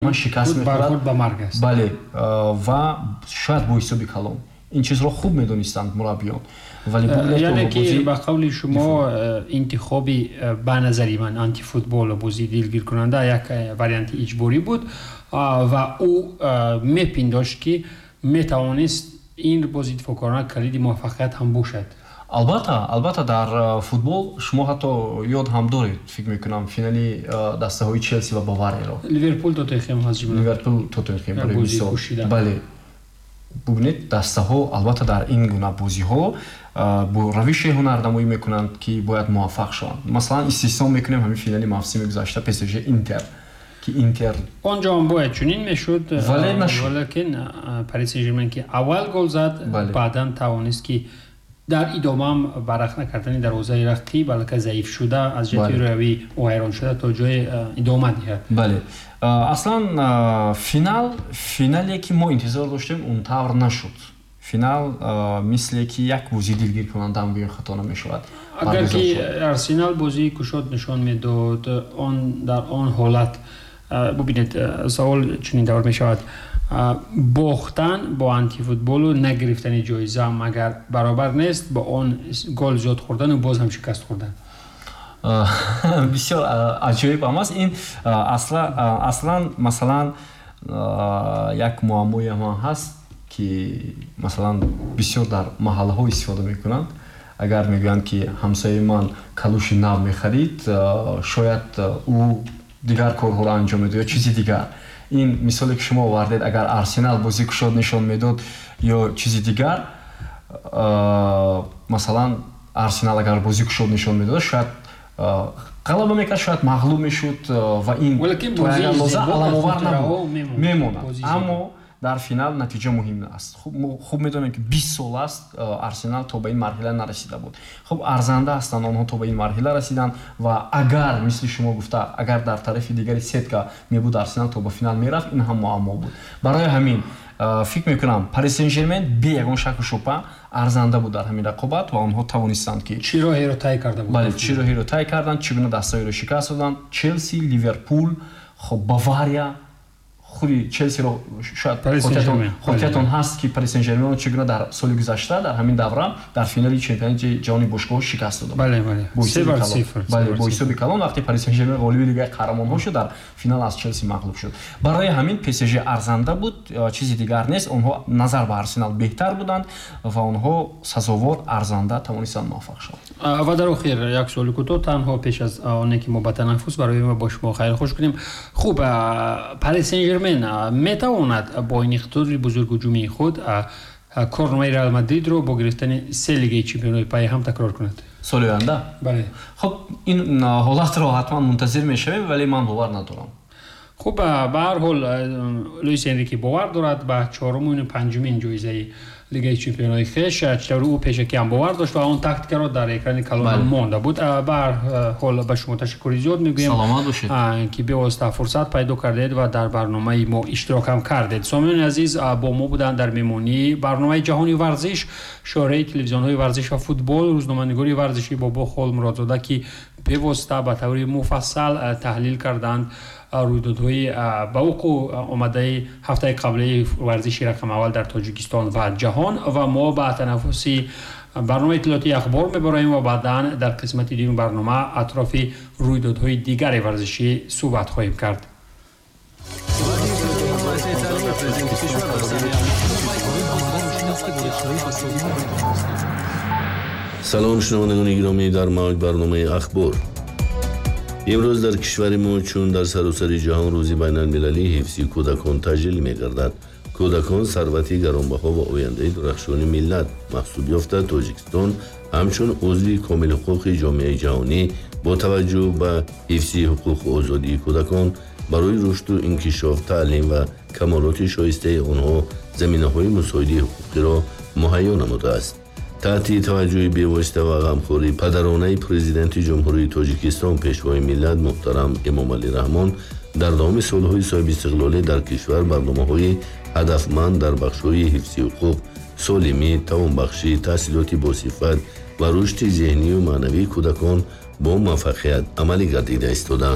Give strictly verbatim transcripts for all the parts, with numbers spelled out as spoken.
من شکست می‌خورد به مرگ است. بله و شاید با حساب کلام این چیز را خوب می‌دانستند مربیان ولی یعنی که به قول شما انتخابی به نظر من آنتی فوتبال و بازی دلگیر کننده یک واریانت اجباری بود و او می‌پنداشت که می‌توانست این بازی دفاعکارانه کلید موفقیت هم باشد. البته البته در فوتبال شما حتی یاد هم دارید فکر میکنم فینالی دسته های چلسی و باواریا را لیورپول توتنهام هست لیورپول توتنهام برای مثال بله ببینید دسته ها البته در این گونه بازی ها با روش هنرنمایی میکنند که باید موفق شوند مثلا استثنا میکنیم همین فینالی موسم گذشته پی اس جی اینتر که اینتر اونجا هم باید چنین میشد ولی نشد ولیکن پاریس سن ژرمن که اول گل زد بعداً توانست که در ادامه هم برخ نکردن دروازه رقیب بلکه ضعیف شده از جهت روی او حیران شده تا جای ادامه دهد. بله اصلا فینال فینالی که ما انتظار داشتیم اون طور نشد. فینال مثل که یک بازی دلگیر کننده هم بیان خطا نمیشود. اگر که ارسنال بازی کشاد نشان میداد آن در آن حالت ببینید سوال چنین دور میشود باختن با آنتی فوتبال و نگرفتن جایزه هم اگر برابر نیست با آن گل زیاد خوردن و باز هم شکست خوردن. بسیار عجیب است این اصلا اصلا مثلا یک معمای ما هست که مثلا بسیار در محله ها استفاده میکنند اگر میگویند که همسایه من کلوش نو میخرید شاید او دیگر کارها را انجام میده یا چیزی دیگر این مثالی که شما آوردید اگر ارسنال بازی کشاد نشان میداد یا چیزی دیگر مثلا ارسنال اگر بازی کشاد نشان میداد شاید غلبه میکرد شاید مغلوب میشد و این تو اندازه علام‌آور نبود میموند اما در فینال نتیجه مهم است خوب خوب میدونیم که بیست سال است ارسنال تا به این مرحله نرسیده بود خب ارزنده هستند آنها تا به این مرحله رسیدند و اگر مثل شما گفته اگر در طرف دیگری سیتکا میبود ارسنال تا به فینال میرفت این هم معما بود برای همین فکر میکنم پاریس سن ژرمن بی یگان شک و شبهه ارزنده بود در همین رقابت و آنها توانستند که چی راهی رو طی کرده بود بله چی راهی رو طی کردند چگونه دستهایی رو شکست دادند چلسی لیورپول خب باواریا خودی چلسی رو شاید خاطرتون هست که پاریس سن ژرمن چگونه در سال گذشته در همین دوره در فینال چمپیونات جهانی باشگاه شکست داد. بله بله. سه بر صفر. بله با حساب کلان وقتی پاریس سن ژرمن غالب لیگ قهرمانان شد در فینال از چلسی مغلوب شد. برای همین پی اس جی ارزنده بود چیزی دیگر نیست اونها نظر به ارسنال بهتر بودند و اونها سزاوار ارزنده توانستند موفق شوند. و در آخر یک سوال کوتاه تنها پیش از آنه که ما به تنفس برای ما با شما خیر خوش کنیم. خوب پاریس سن ژرمن میتواند با این اقتدار بزرگ و جمعی خود کارنامه رئال مادرید رو با گرفتن سه لیگ چمپیونای پای هم تکرار کند سال آینده؟ بله. خب این حالت رو حتما منتظر میشویم ولی من باور ندارم. خب به هر حال لوئیس انریکه باور دارد به چهارم و پنجمین جایزه لیگ چمپیونای خویش چطور او پیشکی هم باور داشت و اون تاکتیک رو در اکران کلان مانده بود. به هر حال به شما تشکر زیاد میگویم که به واسطه فرصت پیدا کردید و در برنامه ما اشتراک هم کردید. سامعین عزیز با ما بودن در میمونی برنامه جهانی ورزش شورای تلویزیون های ورزش و فوتبال روزنامه‌نگاری ورزشی بابا خال مرادزاده که به واسطه به طور مفصل تحلیل کردند رویدادهای با وقوع آمده هفته قبلی ورزشی رقم اول در تاجیکستان و جهان و ما با تنفسی برنامه اطلاعاتی اخبار میبریم و بعداً در قسمت دیگر برنامه اطراف رویدادهای دیگر ورزشی صحبت خواهیم کرد. سلام شنوندگان گرامی در موج برنامه اخبار. امروز در کشور ما چون در سراسر جهان روز بین المللی حفظ کودکان تجلیل می‌گردد. کودکان ثروتی گرانبها و آینده درخشان ملت محسوب یافته تاجیکستان همچون عضو کامل حقوق جامعه جهانی با توجه به حفظ حقوق و آزادی کودکان برای رشد و انکشاف تعلیم و کمالات شایسته آنها زمینه‌های مساعده حقوقی را مهیا نموده است. تحت توجه بی‌واسطه و غمخوری پدرانه پرزیدنت جمهوری تاجیکستان پیشوای ملت محترم امام علی رحمان در دام سالهای صاحب استقلالی در کشور برنامه‌های هدفمند در بخش‌های حفظ حقوق، سالمی، توانبخشی، تحصیلات باصفت و رشد ذهنی و معنوی کودکان با موفقیت عملی گردیده استادند.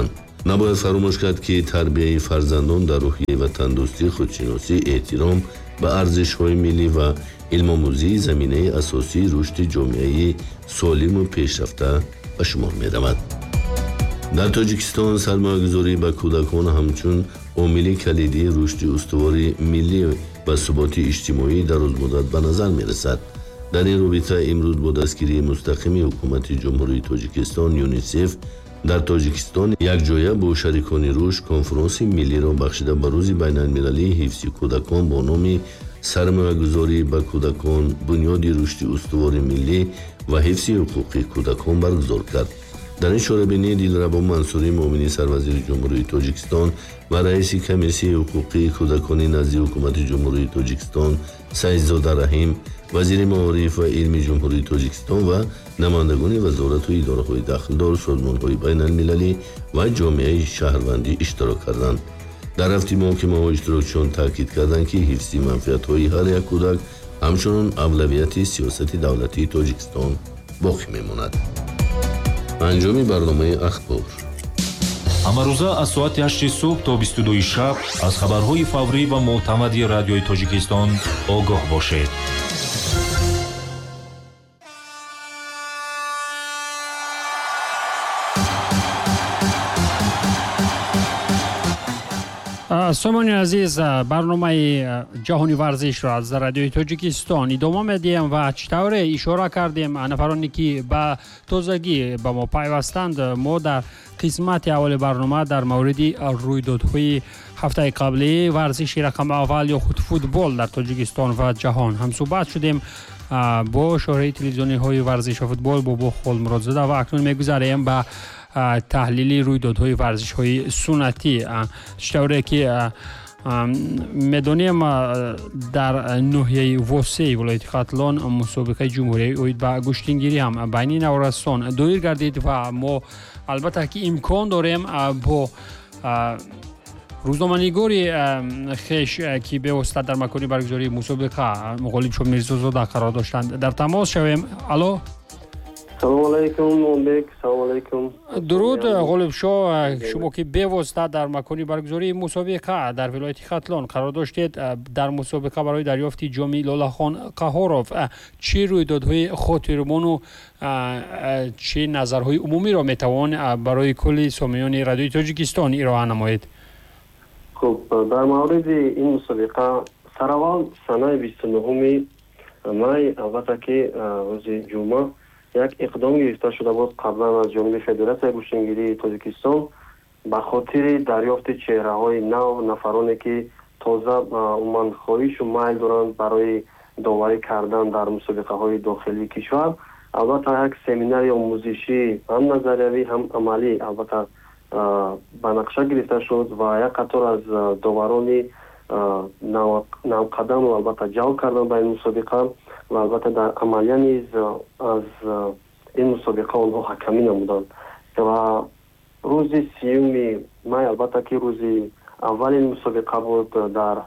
набояд фаромӯш кард, ки тарбияи фарзандон дар рӯҳия ва тандурустӣ, худшиносӣ, эҳтиром ба арзишҳои миллӣ ва илмомӯзии заминаи асосии рушди ҷомеаи солиму пешрафта ба шумор меравад. дар тоҷикистон сармоягузорӣ ба кӯдакон ҳамчун омили калидии рушди устувори миллӣ ва суботи иҷтимоӣ дарозмуддат ба назар мерасад. дар ин робита имрӯз бо дастгирии мустақими ҳукумати ҷумҳурии Тоҷикистон ЮНИСЕФ дар Тоҷикистон якҷоя бо шарикони рушд конфронси миллиро бахшида ба рӯзи байналмилалии ҳифзи кӯдакон бо номи сармоягузорӣ ба кӯдакон, бунёди рушди устувори миллӣ ва ҳифзи ҳуқуқи кӯдакон баргузор кард. дар ин чорабинӣ Дилрабо Мансурӣ, муовини сарвазири ҷумҳурии Тоҷикистон ва раиси комиссияи ҳуқуқии кӯдакони назди ҳукумати ҷумҳурии Тоҷикистон Саидзода Раҳим, вазири маориф ва илми ҷумҳурии Тоҷикистон ва намояндагони вазорату идораҳои дахлдор, созмонҳои байналмилалӣ ва ҷомеаи шаҳрвандӣ иштирок карданд. дар рафти муҳокимаҳо иштирокчиён таъкид карданд, ки ҳифзи манфиатҳои ҳар як кӯдак ҳамчунон авлавияти сиёсати давлатии Тоҷикистон боқӣ мемонад. анҷоми барномаи ахбор. ҳамарӯза аз соати ҳашти субҳ то бисту дуи шаб аз хабарҳои фаврӣ ва мӯътамади радиои Тоҷикистон огоҳ бошед. سامانی عزیز، برنامه جهانی ورزش را از رادیوی تاجیکستان ادامه میدیم و چطور اشاره کردیم نفرانی که به تازگی به ما پیوستند، ما در قسمت اول برنامه در مورد رویدادهای هفته قبلی ورزش رقم اول یا خود فوتبال در تاجیکستان و جهان هم صحبت شدیم با شورای تلویزیونی های ورزش و فوتبال بابا خالمرادزاده و اکنون میگذاریم به تحلیلی رویدادهای ورزش‌های سنتی. چطوره که میدونیم در ناحیه واسه ولایت ختلان مسابقه جمهوری اوید با گشتینگیری هم بین نورستان دایر گردید و ما البته که امکان داریم با روزنامه‌نگاری خیش که به واسطه در مکانی برگزاری مسابقه غالب شاه میرزازاده قرار داشتند در تماس شویم. الو، سلام علیکم مونبک. سلام علیکم. درود غالب شاه، شما که به واسطه در مکانی برگزاری مسابقه در ولایت ختلان قرار داشتید، در مسابقه برای دریافت جام لاله خان قهاروف، چه رویدادهای خاطرمان و چه نظرهای عمومی را میتوان برای کل سامعین رادیوی تاجیکستان ارائه نمایید؟ خب، در مورد این مسابقه سراول سنه بیست و نه مای البته که روز جمعه یک اقدام گرفته شده بود قبلا از جانب فدراسیون گوشتنگیری تاجیکستان به خاطر دریافت چهره‌های نو، نفرانی که تازه عموماً خواهش و میل دارند برای داوری کردن در مسابقه‌های داخلی کشور. البته یک سمینار آموزشی هم نظریوی هم عملی البته به نقشه گرفته شد و یک قطار از داورانی نو قدم و البته جلب کردن به این مسابقه و البته در عملیه نیز از این مسابقه آنها حکمی نمودند و روز سیوم مای البته که روز اول این مسابقه بود. در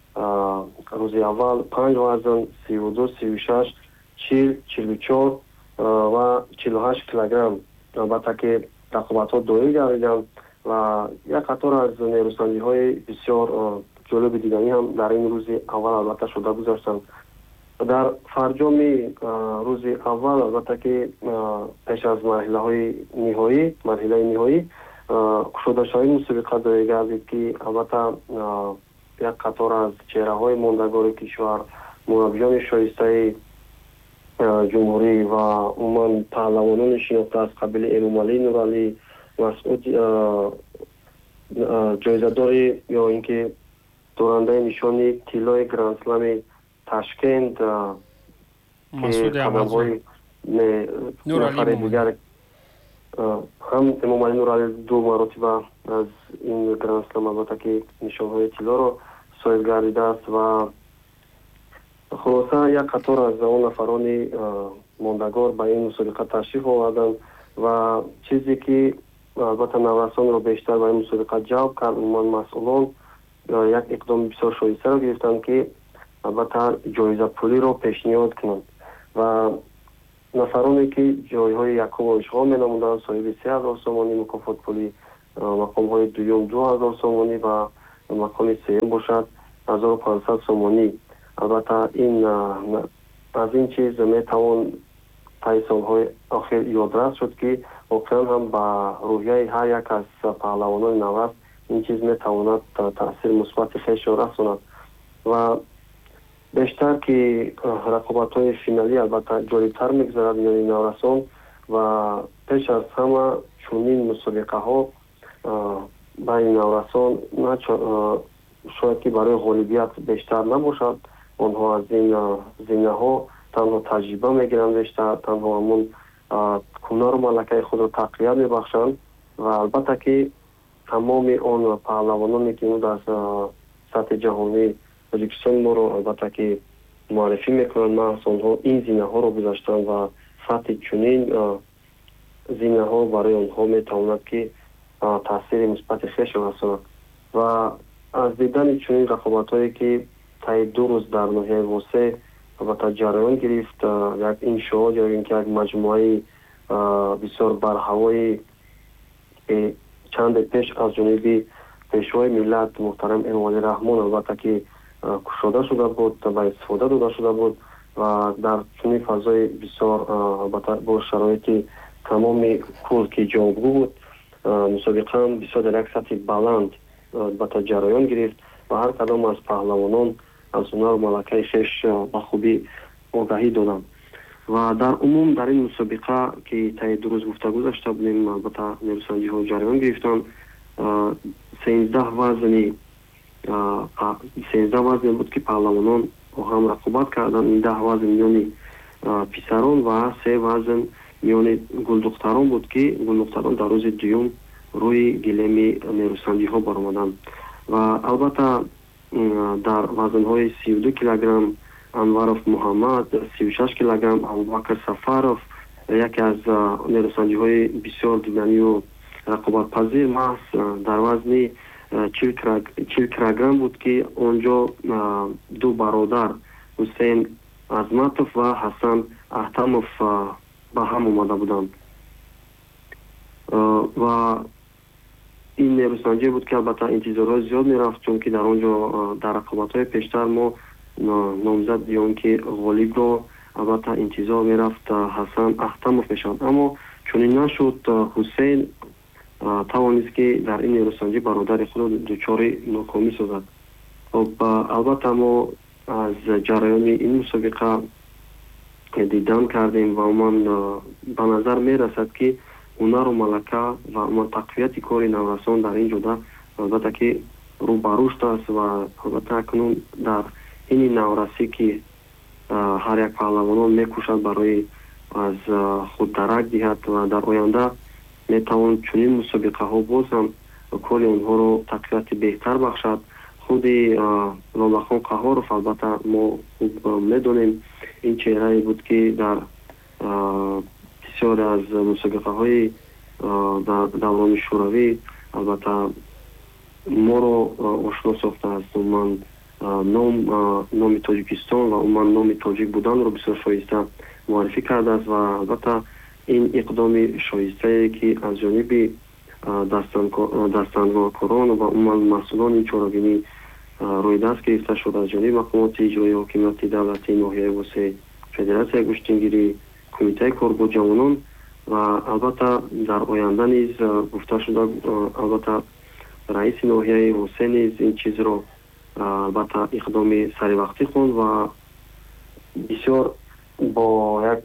روز اول پنج وزن سی و دو، سی و شش، چهل، چهل و چهار و چهل و هشت کیلوگرم البته که رقابت‌ها دایر گردیدند و یک قطار از نیروسنجی‌های بسیار جالب دیدنی هم در این روز اول البته شده گذاشتند. در فرجام روز اول البته که پیش از مرحله های نهایی مرحله نهایی گشودش های مسابقه دایر گردید که البته یک قطار از چهره های ماندگار کشور، مربیان شایسته جمهوری و عموما پهلوانان شناخته از قبیل امامعلی نورعلی، مسعود جایزه‌دار یا اینکه دارنده نشانی طلای گرند اسلم تشکند مسعود احمدی نورعلی دیگر هم امامعلی نورعلی دو مرتبه از این گرند اسلم البته که نشانهای طلا رو صاحب گردیده است و خلاصه یک قطار از اون نفران ماندگار به این مسابقه تشریف آوردند و چیزی که البته نوسان رو بیشتر به این مسابقه جلب کرد، عموما مسئولان یک اقدام بسیار شایسته را گرفتند که البته جایزه پولی رو پیشنهاد کنند و نفرانی که جایهای یکم اشغال می نمودند صاحب سه هزار سامانی مکافات پولی мақомҳои дуюм ду ҳазор сомонӣ ва мақоми сеюм бошад ҳазору панҷсад сомонӣ. албатта ин аз ин чиз метавон таи солҳои охир ёдрас шуд ки воқеан ҳам ба рӯҳияи ҳар як аз паҳлавонони навраст ин чиз метавонад таъсири мусбати хешро расонад ва бештар ки рақобатҳои финалӣ албатта ҷолибтар мегузарад миёни наврасон ва пеш аз ҳама чунин мусобиқаҳо байни наврасон шояд ки барои ғолибият бештар набошад. онҳо аз ин зинаҳо танҳо таҷриба мегиранд бештар, танҳо ҳамон кунару малакаи худро тақвият мебахшанд ва албатта ки тамоми он паҳлавононе ки дар сатҳи ҷаҳонӣ Тоҷикистони моро албатта ки муаррифӣ мекунанд, маҳз онҳо ин зинаҳоро гузаштанд ва сатҳи чунин зинаҳо барои онҳо метавонад ки таъсири мусбати хешро расонад. ва аз дидани чунин рақобатҳое ки таи ду рӯз дар ноҳияи восеъ албатта ҷараён гирифт, як иншоот ё ин ки як маҷмӯаи бисёр барҳавои чанде пеш аз ҷониби пешвои миллат муҳтарам Эмомалӣ Раҳмон албатта ки кушода шуда буд, ба истифода дода шуда буд ва дар чунин фазои бисёр албатта бо шароити тамоми кул ки ҷолибгӯ буд, мусобиқаам бисёр дар як сатҳи баланд албатта ҷараён гирифт ва ҳар кадом аз паҳлавонон аз ҳунару малакаи хеш ба хубӣ огаҳӣ доданд. ва дар умум дар ин мусобиқа ки таи ду рӯз гуфта гузашта будем, албатта нерӯсанҷиҳо ҷараён гирифтанд. сенздаҳ вазни сенздаҳ вазне буд ки паҳлавонон бо ҳам рақобат карданд. ин даҳ вазн миёни писарон ва се вазн миёни гулдухтарон буд ки гулдухтарон дар рӯзи дуюм рӯи гилеми нерӯсанҷиҳо баромаданд. ва албатта дар вазнҳои сию ду килограмм Анваров Муҳаммад, сию шаш килограмм Абубакр Сафаров, яке аз нерӯсанҷиҳои бисёр диданию рақобатпазир, маҳз дар вазни чил килограмм буд ки онҷо ду бародар Ҳусейн Азматов ва Ҳасан Аҳтамов ба ҳам омада буданд. ва ин нерӯсанҷӣ буд ки албатта интизорҳои зиёд мерафт, чунки дар онҷо дар рақобатҳои пештар мо номзад ё ин ки ғолибро албатта интизор мерафт Ҳасан Аҳтамов мешавад. аммо чунин нашуд. Ҳусейн тавонист ки дар ин нерӯсанҷӣ бародари худро дучори нокомӣ созад. албатта мо аз ҷараёни ин мусобиқа дидан кардем ва уман ба назар мерасад ки ҳунару малака ва уман тақвияти кори наврасон дар ин ҷода албатта ки рӯ ба рушд аст ва албатта акнун дар ини наврасӣ ки ҳар як паҳлавонон мекӯшад барои аз худ дарак диҳад ва дар оянда метавон чунин мусобиқаҳо боз ҳам кори онҳоро тақвияти беҳтар бахшад. худи Лолахон Қаҳоров албатта мо хуб медонем, ин чеҳрае буд ки дар бисёре аз мусобиқаҳои даврони шӯравӣ албатта моро ошно сохтааст. уман ном номи Тоҷикистон ва уман номи тоҷик буданро бисёр шоиста муаррифӣ кардааст ва албатта ин иқдоми шоистае ки аз ҷониби дастандоркорон ва уман масъулони чорабинӣ рӯи даст гирифта шуд аз ҷониби мақомоти иҷроии ҳокимияти давлати ноҳияи восеъ, Федератсияи гӯштингирӣ, Кумитаи корбоҷавонон ва албатта дар оянда низ гуфта шуда албатта раиси ноҳияи восеъ низ ин чизро албатта иқдоми саривақтӣ хонд ва бисёр бо як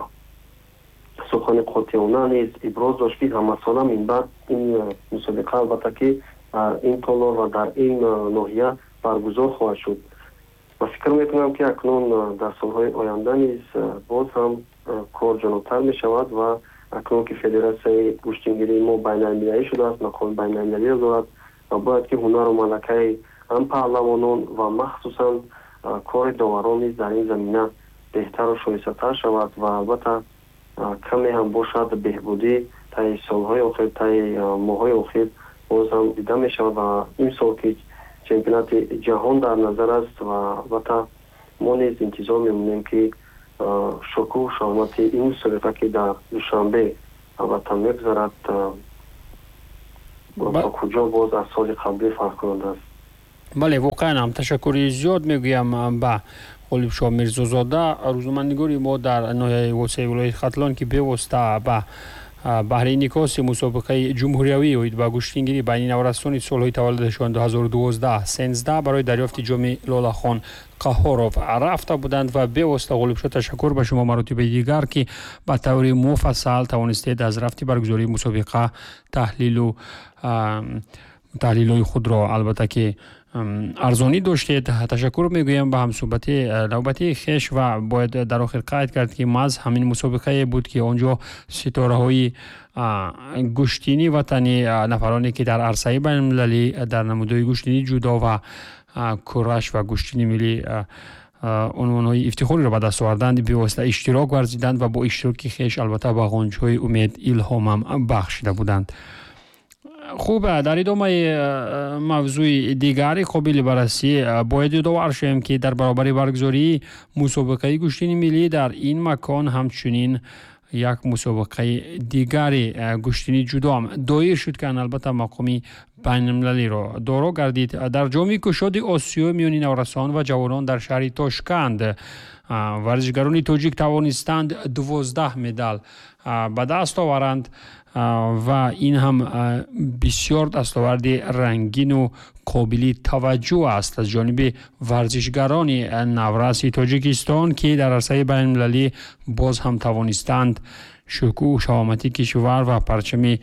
сухани қотиёна низ иброз дошт ки ҳамасола минбаъд ин мусобиқа албатта ки дар ин толор ва дар ин ноҳия баргузор хоҳад шуд. ва фикр мекунам ки акнун дар солҳои оянда низ боз ҳам кор ҷонобтар мешавад ва акнун ки Федератсияи гӯштингирии мо байналмилалӣ шудааст, мақоми байналмилалиро дорад ва бояд ки ҳунару малакаи ҳам паҳлавонон ва махсусан кори доварон низ дар ин замина беҳтару шоистатар шавад ва албатта каме ҳам бошад беҳбудӣ таи солҳои охир, таи моҳҳои охир боз ҳам дида мешавад ва имсол ки чемпионати ҷаҳон дар назар аст ва албатта мо низ интизор мемонем ки шукӯҳ шаҳомати ин мусобиқа ки дар душанбе албатта мегузарад تا کجا باز از سال قبلی فرق کننده است. بله واقعا هم تشکری زیاد میگویم به غالب شاه میرزازاده، روزنامه‌نگاری ما در ناحیه وسیع ولایت ختلان که پیوسته به بهره انعکاس مسابقه جمهوریوی و با گشتینگیری بین نورستان سالهای تولدشان دو هزار و دوازده سیزده برای دریافت جام لاله خان قهاروف رفته بودند و به واسطه غالب شاه تشکر به شما مراتب دیگر که به طور مفصل توانستید از رفت برگزاری مسابقه تحلیل و تحلیل خود را البته که ارزانی داشتید. تشکر میگویم به همصحبت نوبتی خش و باید در آخر قید کرد که محض همین مسابقه بود که آنجا ستاره های گشتینی وطنی نفرانی که در عرصه بین المللی در نمودهای گشتینی جودا و کرش و گشتینی ملی عنوان‌های افتخاری را به دست آوردند به واسطه اشتراک ورزیدند و با اشتراک خش البته به غنچه‌های امید الهام هم بخشیده بودند. خوب، در ادامه موضوع دیگری قابل بررسی باید یادآور شویم که در برابر برگزاری مسابقه گشتین ملی در این مکان همچنین یک مسابقه دیگری گشتینی جدا هم دایر شد که البته مقامی بین المللی را دارا گردید. در جام کشاد آسیا میان نورستان و جوانان در شهر تاشکند ورزشگران تاجیک توانستند دوازده مدال به دست آورند و این هم بسیار دستاورد رنگین و قابل توجه است از جانب ورزشگران نورس تاجیکستان که در عرصه بین المللی باز هم توانستند شکوه و شهامت کشور و پرچم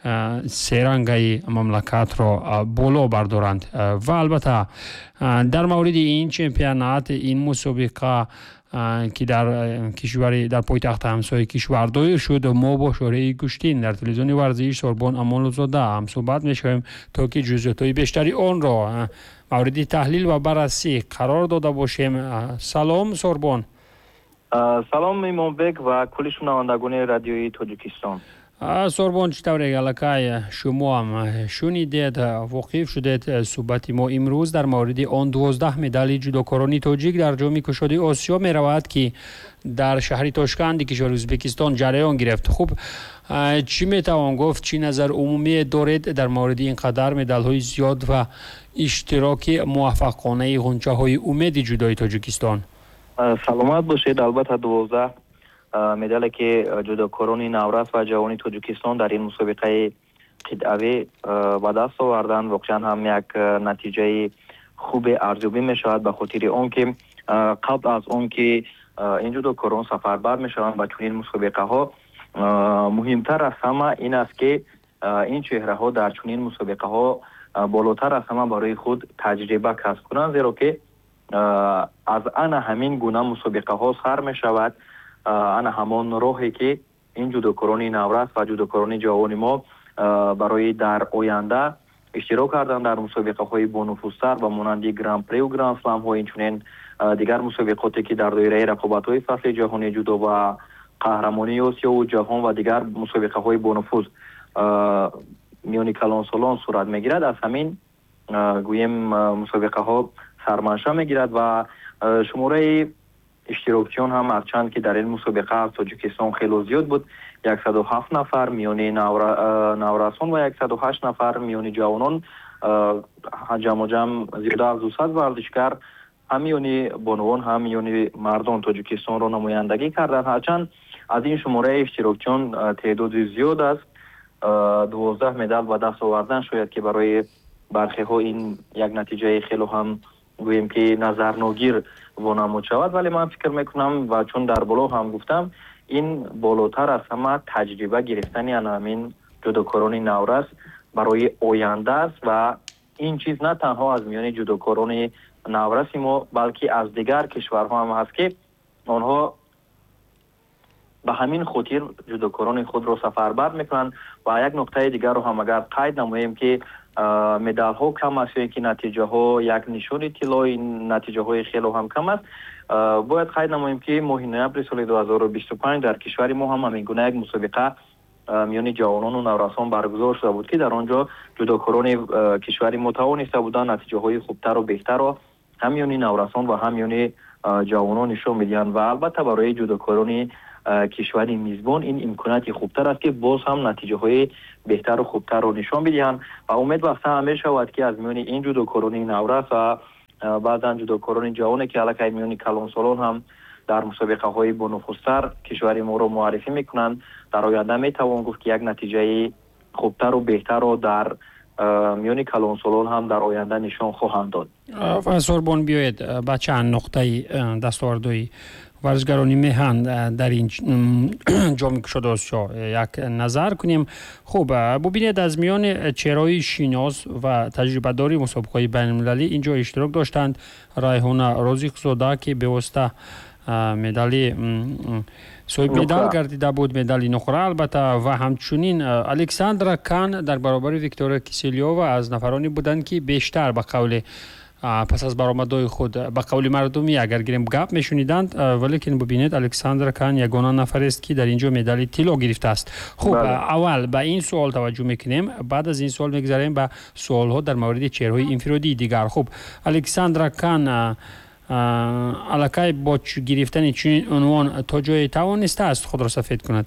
سه‌رنگی مملکت را بالا بردارند. و البته در مورد این چمپیونات، این مسابقه که در کشور در پایتخت همسایه کشور دایر شد، ما با شورای گشتین در تلویزیون ورزش سوربن امان‌زاده هم صحبت می‌شویم تا که جزئیات بیشتری آن را مورد تحلیل و بررسی قرار داده باشیم. سلام سوربن. سلام ایمانبک و کل شنوندگان رادیوی تاجیکستان. سوربن چطوری گلکای شما هم شنیدید، واقف شدید صحبت ما امروز در مورد آن دوازده مدال جودوکاران تاجیک در جام کشاد آسیا می رود که در شهر تاشکند کشور ازبکستان جریان گرفت. خوب، چی می توان گفت، چی نظر عمومی دارید در مورد این قدر مدال های زیاد و اشتراک موفقانه غنچه های امید جودای تاجیکستان؟ سلامت باشید. البته دوازده مدالی که جودوکاران نورس و جوانی تاجیکستان در این مسابقه قطعوی به دست آوردن واقعا هم یک نتیجه خوب ارزیابی می شود، به خاطر آنکه قبل از آن که این جودوکاران سفربر می شوند به چنین مسابقه ها، مهمتر از همه این است که این چهره ها در چنین مسابقه ها بالاتر از همه برای خود تجربه کسب کنند، زیرا که از آن همین گونه مسابقه ها سر می شود. انا همان راهی که این جودوکاران نورس و جودوکاران جوان ما برای در آینده اشتراک کردن در مسابقه های بانفوذتر و مانند گرند پری و گرند اسلم ها، اینچنین دیگر مسابقاتی که در دایره رقابت های فصل جهانی جودو و قهرمانی آسیا و جهان و دیگر مسابقه های بانفوذ میان کلان سالان صورت میگیرد، از همین گویم مسابقه ها سرمنشأ میگیرد و شماره اشتراکچیان هم هرچند که در این مسابقه از تاجیکستان خیلی زیاد بود، صد و هفت نفر میان نورسان و صد و هشت نفر میان جوانان، جمع جمع زیاده از دویست ورزشکار هم میان بانوان هم میان مردان تاجیکستان را نمایندگی کردند. هرچند از این شماره اشتراکچیان تعداد زیاد است، دوازده مدال به دست آوردن شاید که برای برخی ها این یک نتیجه خیلی هم گویم که نظرناگیر وانمود شود، ولی من فکر میکنم و چون در بالا هم گفتم این بالاتر از همه تجربه گرفتنی همین جودوکاران نورس برای آینده است و این چیز نه تنها از میان جودوکاران نورس ما بلکه از دیگر کشورها هم هست که آنها به همین خاطر جودوکاران خود را سفربر میکنند. و یک نکته دیگر رو هم اگر قید نماییم که مدال ها کم است یا که نتیجه ها یک نشان طلایی نتیجه های خیلی هم کم است، باید قید نماییم که ماه نوامبر سال دو هزار و بیست و پنج در کشور ما هم همین گونه یک مسابقه میان جوانان و نورسان برگزار شده بود که در آنجا جودوکاران کشوری ما توانسته بودند نتیجه های خوبتر و بهتر را هم میان نورسان و هم میان جوانان نشان میدهند. و البته برای جودوکاران кишвари мизбон ин имконияти хубтар аст ки боз ҳам натиҷаҳои беҳтару хубтарро нишон бидиҳанд ва умед бахтам мешавад ки аз миёни ин ҷудокорони наврас ва баъдан ҷудокорони ҷавоне ки аллакай миёни калонсолон ҳам дар мусобиқаҳои бонуфузтар кишвари моро муаррифӣ мекунанд, дар оянда метавон гуфт ки як натиҷаи хубтару беҳтарро дар миёни калонсолон ҳам дар оянда нишон хоҳанд дод. Сорбон биёед ба чанд нуқтаи дастовардҳои варзишгарони меҳан дар ин ҷоми кушодаи Осиё як назар кунем. Хуб, бубинед аз миёни чеҳраҳои шинос ва таҷрибадори мусобиқаҳои байналмилалӣ инҷо иштирок доштанд Райҳона Розиқзода ки бевосита медали соҳиб медал гардида буд, медали нуқра албатта, ва ҳамчунин Александра Кан дар баробари Виктория Киселёва аз нафароне буданд ки бештар ба қавли пас аз баромадои худ ба қавли мардумӣ агар гирем гап мешуниданд, валекин бубинед Александра Кан ягона нафарест ки дар инҷо медали тилло гирифтааст. Хуб, аввал ба ин суол таваҷҷӯҳ мекунем, баъд аз ин суол мегзарем ба суолҳо дар мавриди чеҳраҳои инфиродии дигар. Хуб, Александра Кан аллакай бо гирифтани чунин унвон то ҷое тавонистааст худро сафед кунад?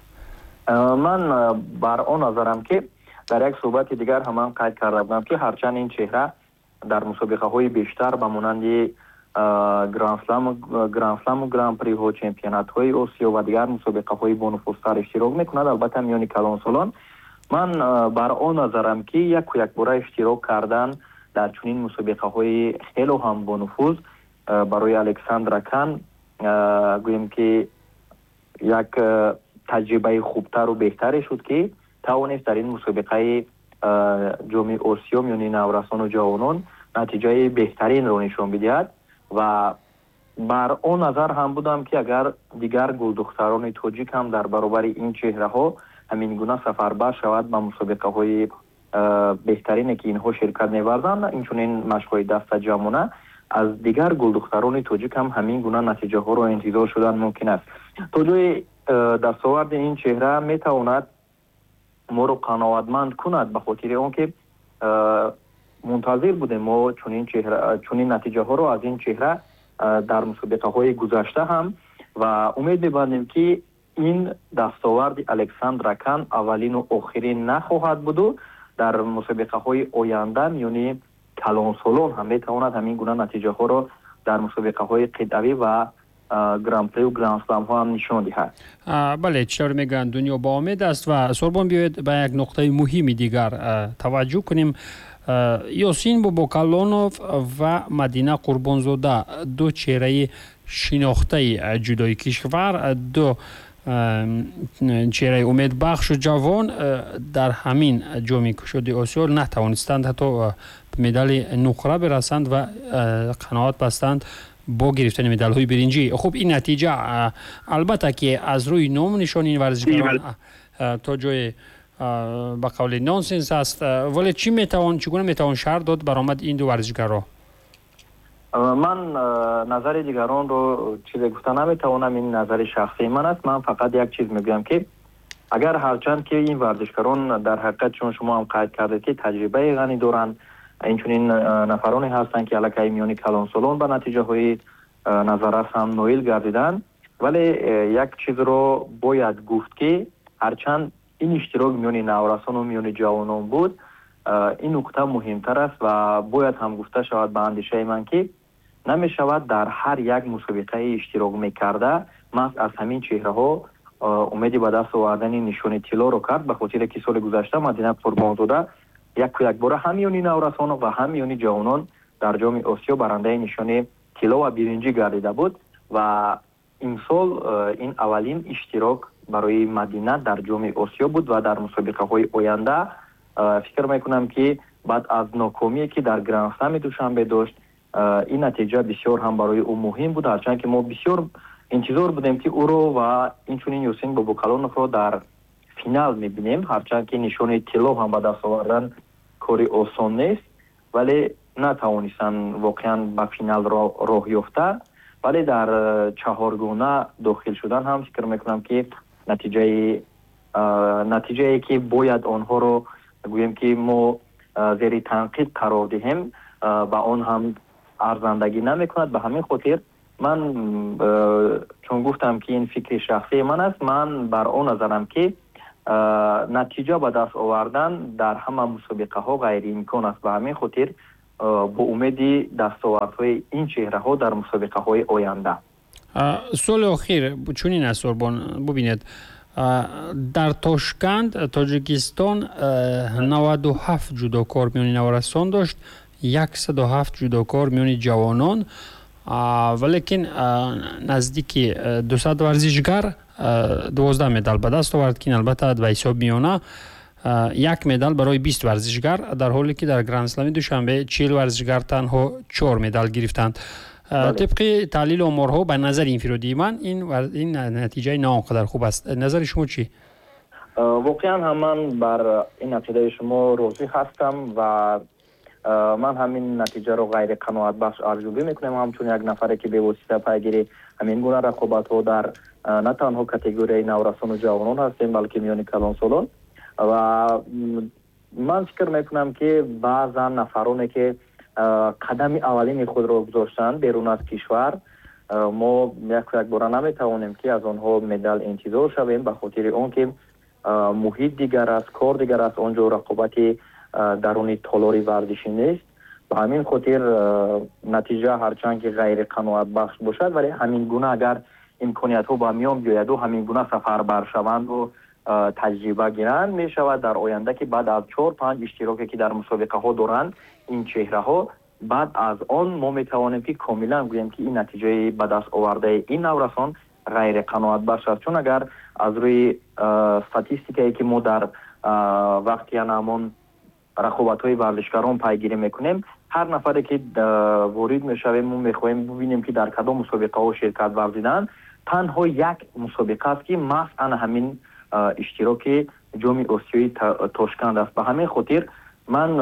Ман бар он назарам ки дар як суҳбати дигар ҳаман қайд карда будам ки ҳарчанд ин чеҳра дар мусобиқаҳои бештар ба монанди гранд-сламу гран-приҳо, чемпионатҳои Осиё ва дигар мусобиқаҳои бонуфузтар иштирок мекунад, албатта миёни калонсолон. Ман бар он назарам ки яку якбора иштирок кардан дар чунин мусобиқаҳои хело ҳам бонуфуз барои Александра Кан гӯем ки як таҷрибаи хубтару беҳтаре шуд ки тавонист дар ин мусобиқаи ҷоми Осиё миёни наврасону ҷавонон натиҷаи беҳтаринро нишон бидиҳад ва бар он назар ҳам будам ки агар дигар гулдухтарони тоҷик ҳам дар баробари ин чеҳраҳо ҳамин гуна сафарбар шавад ба мусобиқаҳои беҳтарине ки инҳо ширкат меварзанд, инчунин машқҳои дастаҷамона аз дигар гулдухтарони тоҷик ҳам ҳамин гуна натиҷаҳоро интизор шудан мумкин аст. То ҷои дастоварди ин чеҳра метавонад моро қаноатманд кунад ба хотири он ки мунтазир будем мо чунин чеҳра чунин натиҷаҳоро аз ин чеҳра дар мусобиқаҳои гузашта ҳам ва умед мебандем ки ин дастоварди Александра Кан аввалину охирин нахоҳад буду дар мусобиқаҳои оянда миёни калонсолон ҳам метавонад ҳамин гуна натиҷаҳоро дар мусобиқаҳои қидъавӣ ва гран-приу гранд-сламҳо ҳам нишон диҳад. Бале, читор мегӯянд дунё ба умед аст ва Сорбон биёед ба як нуқтаи муҳими дигар таваҷҷӯҳ кунем. Ёсин Бобокалонов ва Мадина Қурбонзода ду чеҳраи шинохтаи ҷудои кишвар, ду чеҳраи умедбахшу ҷавон дар ҳамин ҷоми кушодаи Осиё натавонистанд ҳатто медали нуқра берасанд ва қаноат бастанд бо гирифтани медалҳои биринҷӣ. Хуб, ин натиҷа албатта ки аз рӯи ному нишони ин варзишгарон то ҷое ба қавли нонсенс аст, вале чӣ метавон чӣ гуна метавон шаҳр дод баромади ин ду варзишгарро? Ман назари дигаронро чизе гуфта наметавонам, ин назари шахсии ман аст. Ман фақат як чиз мегӯям ки агар ҳарчанд ки ин варзишгарон дар ҳақиқат чун шумо ҳам қайд кардед ки таҷрибаи ғанӣ доранд, инчунин нафароне ҳастанд ки аллакай миёни калонсолон ба натиҷаҳои назаррас ҳам ноил гардиданд, вале як чизро бояд гуфт ки ҳарчанд ин иштирок миёни наврасону миёни ҷавонон буд, ин нуқта муҳимтар аст ва бояд ҳам гуфта шавад ба андешаи ман ки намешавад дар ҳар як мусобиқаи иштирок мекарда маҳз аз ҳамин чеҳраҳо умеди ба даст овардани нишони тиллоро кард, ба хотире ки соли гузашта Мадина Қурбонзода яку якбора ҳам миёни наврасон ва ҳам миёни ҷавонон дар ҷоми Осиё барандаи нишони тилло ва биринҷӣ гардида буд ва имсол ин аввалин иштирок барои Мадина дар ҷоми Осиё буд ва дар мусобиқаҳои оянда фикр мекунам ки баъд аз нокомие ки дар гранд-слами душанбе дошт, ин натиҷа бисёр ҳам барои ӯ муҳим буд, ҳарчанд ки мо бисёр интизор будем ки ӯро ва инчунин Ёсин Бобокалоновро дар финал мебинем, ҳарчанд ки нишони тилло ҳам ба даст овардан кори осон нест, вале натавонистанд воқеан ба финал роҳ ёфта, вале дар чаҳоргона дохил шудан ҳам фикр мекунам ки натиҷаи натиҷае ки бояд онҳоро гӯем ки мо зери танқид қарор диҳем ба он ҳам арзандагӣ намекунад. Ба ҳамин хотир من چون گفتم که این فکر شخصی من است، من بر اون نظرم که نتیجه به دست آوردن در همه مسابقه ها غیر امکان است. به همین خاطر با امید دستاوردهای این چهره ها در مسابقه های آینده. سوال اخیر چونین است قربان، ببینید در تاشکند تاجیکستان نود و هفت جودوکار میان نوارستان داشت، صد و هفت جودوکار میان جوانان، ولیکن نزدیک دویست ورزشگر دوازده مدال به دست آورد که البته به حساب میانه یک مدال برای بیست ورزشگر، در حالی که در گرند اسلم دوشنبه چهل ورزشگر تنها چهار مدال گرفتند. طبق تحلیل آمارها به نظر انفرادی من این این نتیجه نه آنقدر خوب است. نظر شما چی؟ واقعا هم من بر این نتیجه شما راضی هستم و من همین نتیجه رو غیر قناعت بخش ارزیابی میکنم، همچون یک نفری که به واسطه پیگیری همین گونه رقابت ها در نه تنها کاتگوری نورسان و جوانان هستیم بلکه میان کلانسالان. و من فکر میکنم که بعضا نفرانی که قدم اولین خود را گذاشتند بیرون از کشور، ما یک یک بار نمیتوانیم که از آنها مدال انتظار شویم، به خاطر اون که محیط دیگر است، کار دیگر است، آنجا رقابتی درونی تالاری ورزشی نیست. به همین خاطر نتیجه هرچند که غیر قناعت بخش باشد، ولی همین گونه اگر امکانیت ها با میان بیاید و همین گونه سفر بر شوند و تجربه گیرند، می شود در آینده که بعد از چهار پنج اشتراکی که در مسابقه ها دارند این چهره ها، بعد از آن ما می توانیم که کاملا گوییم که این نتیجه به دست آورده این نورسان غیر قناعت بخش است. چون اگر از روی استاتستیکایی که ما در وقتی همون رقابت های ورزشکاران پیگیری میکنیم، هر نفری که وارد میشویم ما میخواهیم ببینیم که در کدام مسابقه ها شرکت ورزیدن، تنها یک مسابقه است که مثلا همین اشتراک جام آسیایی تاشکند است. به همین خاطر من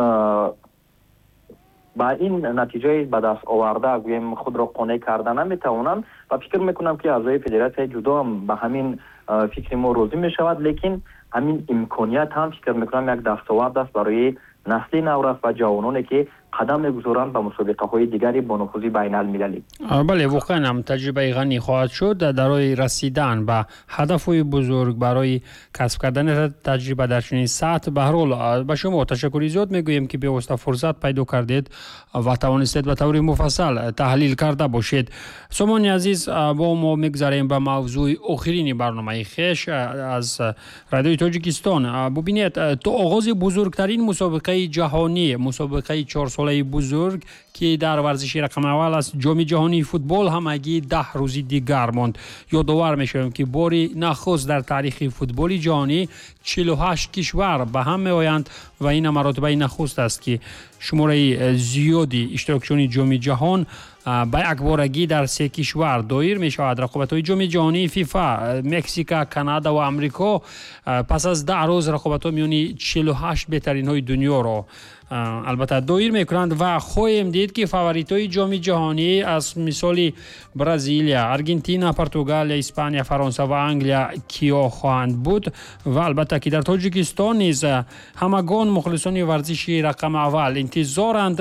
با این نتیجه به دست آورده گویم خود را قانع کرده نمیتوانم و فکر میکنم که اعضای فدراسیون جودو هم به همین فکر ما راضی میشود، لیکن همین امکانیت هم فکر میکنم یک دستاورد است برای نسل نورس و جوانانی که قدم میگذارند به مسابقه های دیگری با نفوذ بین المللی. بله، واقعا هم تجربه غنی خواهد شد برای رسیدن به هدف‌های بزرگ، برای کسب کردن تجربه در چنین سطح. به هر حال به شما تشکر زیاد میگویم که به واسطه فرصت پیدا کردید و توانستید به طور مفصل تحلیل کرده باشید. سامان عزیز، با ما میگذاریم به موضوع آخرین برنامه خویش از رادیوی تاجیکستان. ببینید، تو آغاز بزرگترین مسابقه جهانی، مسابقه چهار ساله بزرگ که در ورزش رقم اول است، جام جهانی فوتبال همگی ده روزی دیگر ماند. یادآور میشویم که باری نخست در تاریخ فوتبال جهانی چهل و هشت کشور به هم میآیند و این مراتب نخست است که شماره زیادی اشتراکچیان جام جهان به یکبارگی در سه کشور دایر می شود. رقابت‌های جام جهانی فیفا، مکزیک، کانادا و امریکا پس از ده روز رقابت‌ها میانی چهل و هشت بهترین های دنیا را البته دایر میکنند و خواهیم دید که فاوریت‌های جام جهانی از مثال برزیلیا، ارژانتین، پرتغال، اسپانیا، فرانسه و انگلیا کیا خواهند بود. و البته که در تاجیکستان نیز همگان مخلصان ورزش رقم اول انتظارند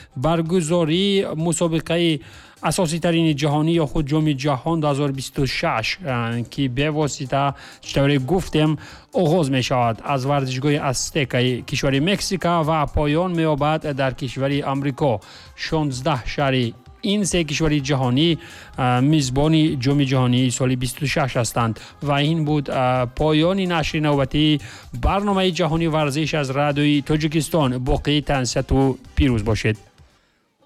برگزاری مسابقه اساسی ترین جهانی یا خود جام جهان دو هزار و بیست و شش که به واسطه چطوری گفتم آغاز می شود از ورزشگاه ازتک کشور مکزیک و پایان می یابد در کشور امریکا. شانزده شهر این سه کشور جهانی میزبانی جام جهانی سال بیست و شش هستند. و این بود پایان نشر نوبتی برنامه جهانی ورزش از رادیوی تاجیکستان. باقی تنسیت و پیروز باشید.